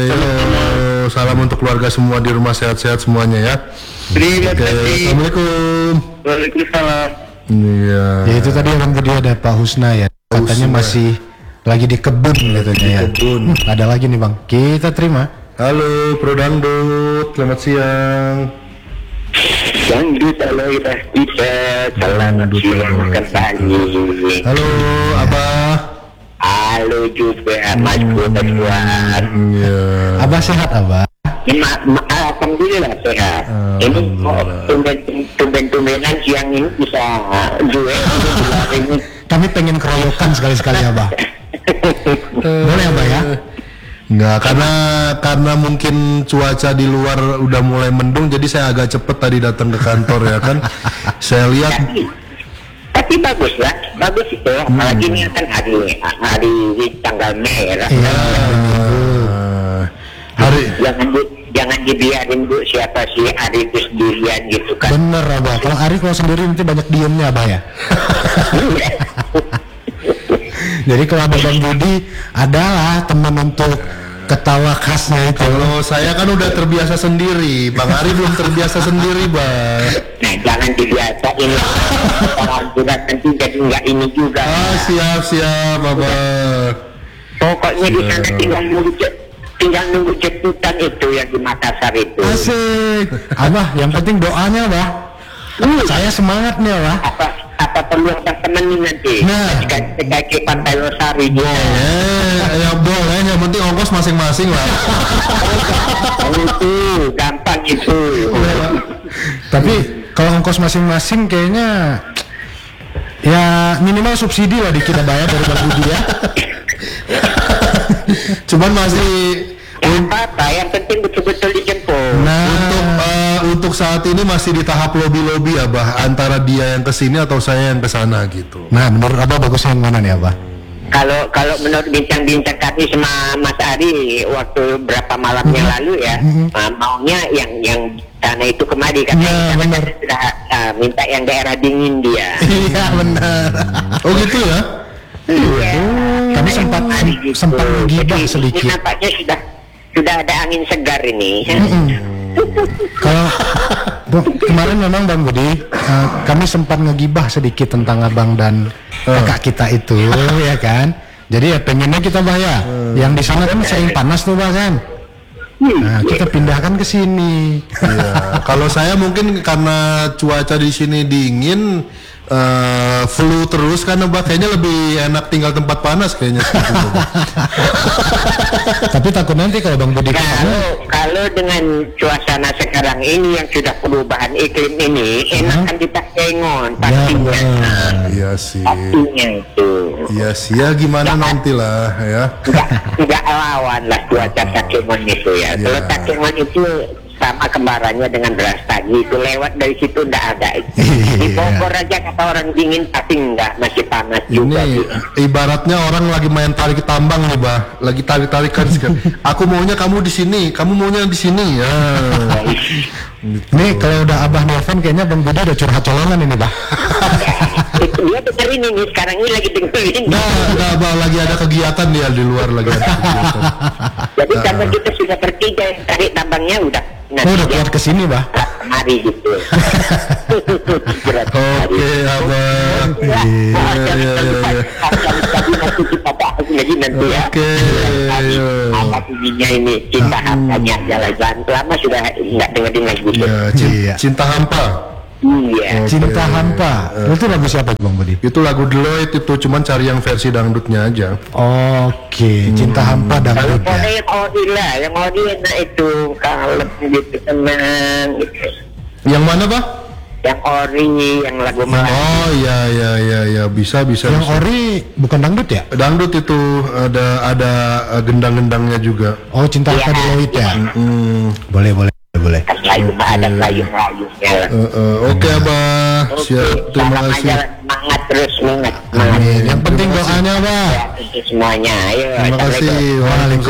Halo, salam untuk keluarga semua di rumah, sehat-sehat semuanya ya. Terima kasih. Assalamualaikum. Waalaikumsalam. Iya. Ya itu tadi orang tadi ada Pak Husna ya. Katanya masih lagi di kebun katanya ya. Kebun. Ada lagi nih Bang. Kita terima. Halo, Pro Dangdut. Selamat siang. Dangdut Aloirah bisa. Selamat siang kembali. Halo, Abah. Halo juga Mas Tuan. Iya. Abah sehat Abah? Alhamdulillah sehat. Ini tumben-tumbenan siang ini bisa duet ini. Kami pengen keroyokan sekali-sekali Abah. Boleh Abah ya? Enggak, karena mungkin cuaca di luar udah mulai mendung, jadi saya agak cepet tadi datang ke kantor ya kan. Saya lihat. Tapi bagus lah, bagus itu. Apalagi ini kan hari tanggal merah. Iya. Hari. Jangan dibiarin Bu, siapa sih Ari itu sendirian gitu kan. Bener Abah. Kalau Ari kalau sendiri nanti banyak diemnya Abah ya. Jadi kalau ada Bang Budi adalah teman untuk ketawa khasnya itu. Kalau saya kan udah terbiasa sendiri, Bang Ari belum terbiasa sendiri, Bang. Nah, jangan dibiasain. Orang sudah nanti jadi nggak ini juga. Siap, Abang. Pokoknya di sana tinggal nunggu jemputan itu yang di Makassar itu. Asik. Abah, yang penting doanya Abah. Saya semangat nih Abah. Apa perlu abang temenin nanti? Nah. Ke Pantai Losari. Ya boleh, yang penting ongkos masing-masing lah. Itu gampang itu. Tapi kalau ongkos masing-masing kayaknya ya minimal subsidi lah dikit bayar dari Bang Budi ya. Cuman masih Apa yang penting betul-betul dijemput. untuk saat ini masih di tahap lobby Abah, antara dia yang kesini atau saya yang kesana gitu. Nah, menurut Abah bagusnya yang mana nih Abah? Kalau menurut bincang-bincang kami sama Mas Ari waktu berapa malam yang lalu ya, maunya yang sana itu kemari kan. Ya, benar. Sudah minta yang daerah dingin dia. Iya benar. Oh gitu ya? Iya. Kami sempat menggibah Jadi, sedikit. Ini nampaknya sudah ada angin segar ini. Kalau kemarin memang Bang Budi, kami sempat ngegibah sedikit tentang abang dan kakak kita itu, ya kan. Jadi ya pengennya kita bahaya. Yang di sana kan sering panas tuh bahkan. Nah, kita pindahkan ke sini. Iya. Kalau saya mungkin karena cuaca di sini dingin, flu terus kan, Abah, kayaknya lebih enak tinggal tempat panas kayaknya. Tapi takut nanti kalau Bang Budi Kalau dengan suasana sekarang ini yang sudah perubahan iklim ini, enakan di Takengon pastinya. Iya sih. Pastinya itu. Iya sih, ya gimana nantilah ya. Enggak lawan lah cuaca Takengon itu ya. Iya. Kalau Takengon itu sama kembarannya dengan Brastagi itu lewat dari situ enggak ada. Di Bogor aja kata orang dingin tapi enggak, masih panas juga. Ini Gitu. ibaratnya orang lagi main tarik tambang nih, Bah. Lagi tarik-tarikan sekarang. Aku maunya kamu di sini, kamu maunya di sini. Ya. Nih kalau udah Abah nelfon kayaknya Bang Budi udah curhat colongan ini Bah. Dia dengerin ini sekarang ini lagi dengerin. Nah, Bah, lagi ada kegiatan dia di luar lagi ada kegiatan. Jadi karena kita sudah bertiga yang tarik tambangnya udah. Udah keluar ke sini Bah. Mari gitu. Oke, Abah. Iya. Nanti kita bahas lagi nanti ya. Oke. Apa ininya ini cinta hartanya jalan-jalan lama sudah nggak dengerin lagi. Iya. Cinta hampa. Iya. Cinta hampa. Itu lagu siapa Bang Budi? Itu lagu Deloitte itu, cuman cari yang versi dangdutnya aja. Oke, Cinta hampa Kalau dangdut boleh ya. yang ori lah, yang ori enak itu kalau gitu tenang. Gitu. Yang mana, Pak? Yang ori, yang lagu Melayu. Oh iya, bisa. Yang ori bukan dangdut ya? Dangdut itu ada gendang-gendangnya juga. Oh, Cinta hampa Deloitte ya. Boleh. Layu ada layu-layunya. Oke, Abah. Siap. Terima kasih. Semangat terus, semangat. Amin. Yang penting doanya Bah. Untuk semuanya. Ayo. Terima kasih. Assalamualaikum. Waalaikumsalam.